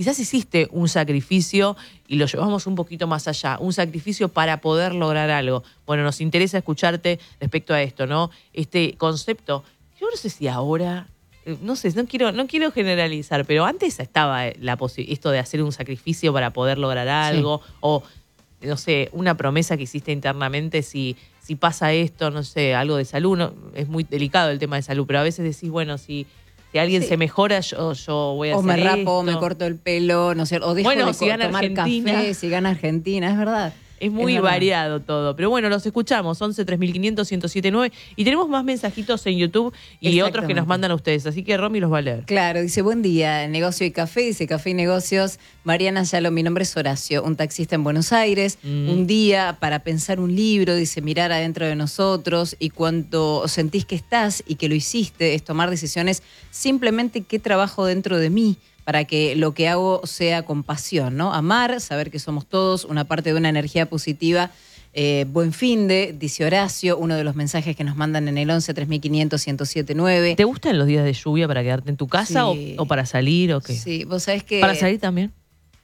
quizás hiciste un sacrificio y lo llevamos un poquito más allá, un sacrificio para poder lograr algo. Bueno, nos interesa escucharte respecto a esto, ¿no? Este concepto, yo no sé si ahora, no sé, no quiero generalizar, pero antes estaba esto de hacer un sacrificio para poder lograr algo, sí. O, no sé, una promesa que hiciste internamente, si pasa esto, no sé, algo de salud, no, es muy delicado el tema de salud, pero a veces decís, bueno, si alguien se mejora, yo voy a hacer esto. O me rapo, o me corto el pelo, no sé, o dejo de si gana tomar Argentina, café, si gana Argentina, es verdad. Es muy variado todo. Pero bueno, los escuchamos, 11 3500 1079. Y tenemos más mensajitos en YouTube y otros que nos mandan a ustedes. Así que Romy los va a leer. Claro, dice, buen día, negocio y café. Dice, café y negocios. Mariana Yalo, mi nombre es Horacio, un taxista en Buenos Aires. Un día para pensar un libro, dice, mirar adentro de nosotros. Y cuando sentís que estás y que lo hiciste, es tomar decisiones simplemente qué trabajo dentro de mí, para que lo que hago sea con pasión, ¿no? Amar, saber que somos todos una parte de una energía positiva. Buen finde, dice Horacio, uno de los mensajes que nos mandan en el 11 3500 1079. ¿Te gustan los días de lluvia para quedarte en tu casa o para salir o qué? Sí, vos sabés que... ¿Para salir también?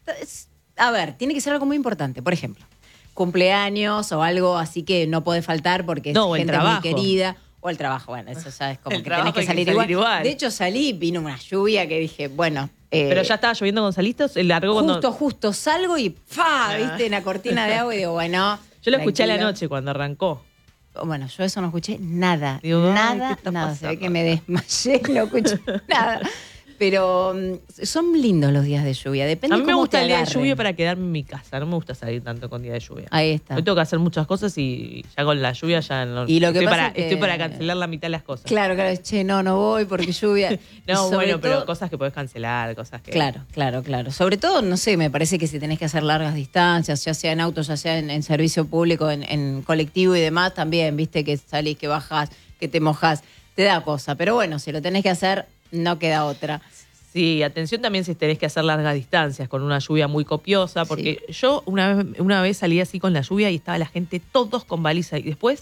A ver, tiene que ser algo muy importante. Por ejemplo, cumpleaños o algo así que no puede faltar porque es gente muy querida. O el trabajo, bueno, eso ya es como que tenés que salir igual. De hecho, salí, vino una lluvia que dije, bueno... ¿Pero ya estaba lloviendo con salitos? Justo salgo y ¡fa! ¿Viste? En la cortina de agua y digo, bueno... Yo lo escuché a la noche cuando arrancó. Bueno, yo eso no escuché nada. Digo, nada. Se ve que me desmayé, no escuché nada. Pero son lindos los días de lluvia, depende a mí cómo me gusta te el día de agarren. lluvia para quedarme en mi casa, no me gusta salir tanto con día de lluvia. Ahí está. Hoy tengo que hacer muchas cosas y ya con la lluvia ya no. Y lo que estoy para cancelar la mitad de las cosas. Claro, che, no voy porque lluvia. No, bueno, pero cosas que podés cancelar, cosas que... Claro. Sobre todo, no sé, me parece que si tenés que hacer largas distancias, ya sea en auto, ya sea en servicio público, en colectivo y demás, también, viste, que salís, que bajás, que te mojás, te da cosa. Pero bueno, si lo tenés que hacer, no queda otra. Sí, atención también si tenés que hacer largas distancias con una lluvia muy copiosa, porque yo una vez salí así con la lluvia y estaba la gente todos con baliza y después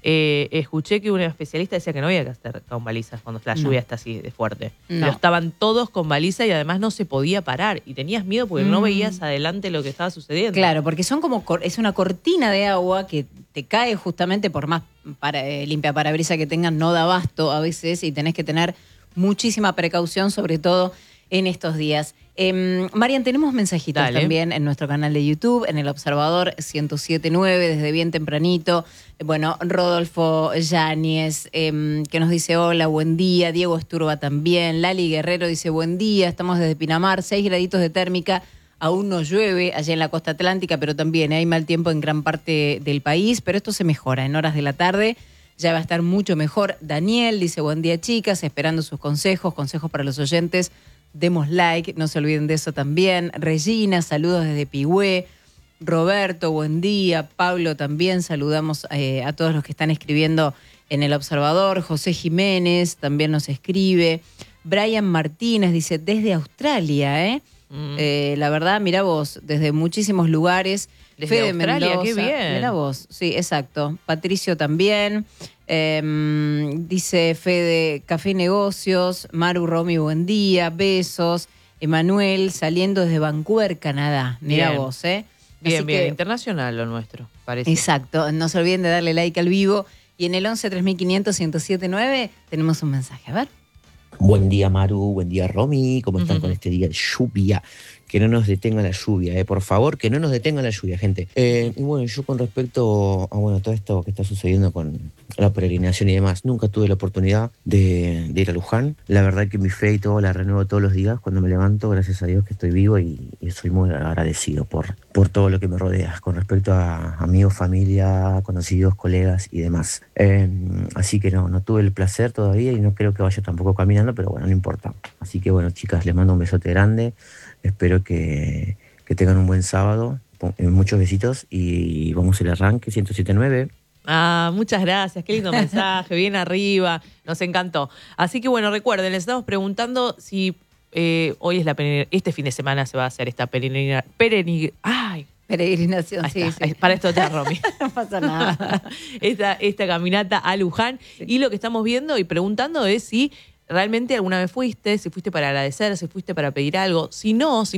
escuché que una especialista decía que no había que hacer con balizas cuando la lluvia está así de fuerte. Pero estaban todos con baliza y además no se podía parar y tenías miedo porque no veías adelante lo que estaba sucediendo. Claro, porque son como es una cortina de agua que te cae justamente por más limpia parabrisa que tengan, no da abasto a veces y tenés que tener muchísima precaución, sobre todo en estos días. Marian, tenemos mensajitos también en nuestro canal de YouTube, en El Observador 1079, desde bien tempranito. Bueno, Rodolfo Yáñez, que nos dice hola, buen día. Diego Esturba también. Lali Guerrero dice buen día, estamos desde Pinamar, 6 graditos de térmica. Aún no llueve allá en la costa atlántica, pero también hay mal tiempo en gran parte del país, pero esto se mejora en horas de la tarde. Ya va a estar mucho mejor. Daniel dice, buen día chicas, esperando sus consejos para los oyentes. Demos like, no se olviden de eso también. Regina, saludos desde Pigüé. Roberto, buen día. Pablo también, saludamos a todos los que están escribiendo en El Observador. José Jiménez también nos escribe. Brian Martínez dice, desde Australia, la verdad, mirá vos, desde muchísimos lugares. Desde Fede Australia, Mendoza, qué bien. Mirá vos, sí, exacto. Patricio también. Dice Fede, Café y Negocios. Maru, Romy, buen día. Besos. Emanuel, saliendo desde Vancouver, Canadá. Mirá vos, Bien, internacional lo nuestro, parece. Exacto. No se olviden de darle like al vivo. Y en el 11 3500 1079 tenemos un mensaje. A ver. Buen día, Maru. Buen día, Romy. ¿Cómo están con este día de lluvia? Que no nos detenga la lluvia, por favor, que no nos detenga la lluvia, gente. Y bueno, yo con respecto a todo esto que está sucediendo con la peregrinación y demás, nunca tuve la oportunidad de ir a Luján. La verdad que mi fe y todo la renuevo todos los días cuando me levanto, gracias a Dios que estoy vivo y soy muy agradecido por todo lo que me rodea, con respecto a amigos, familia, conocidos, colegas y demás. Así que no tuve el placer todavía y no creo que vaya tampoco caminando, pero bueno, no importa. Así que bueno, chicas, les mando un besote grande. Espero que tengan un buen sábado, muchos besitos y vamos al arranque 1079. Muchas gracias, qué lindo mensaje, bien arriba, nos encantó. Así que bueno, recuerden, les estamos preguntando si hoy es este fin de semana se va a hacer esta peregrinación, sí. Para esto está Romy. No pasa nada. esta caminata a Luján. Sí. Y lo que estamos viendo y preguntando es si realmente alguna vez fuiste, si fuiste para agradecer, si fuiste para pedir algo. Si no